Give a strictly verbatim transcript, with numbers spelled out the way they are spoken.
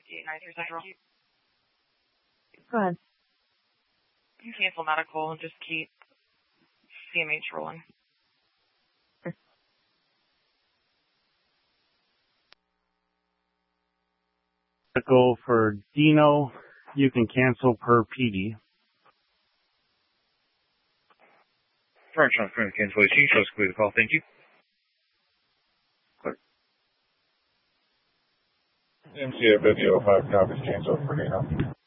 Central. Go ahead. You can cancel medical and just keep C M H rolling. Medical for Dino, you can cancel per P D. French on current cancellation. Trust clear the call. Thank you. M C F fifty oh five copies cancel for Dino.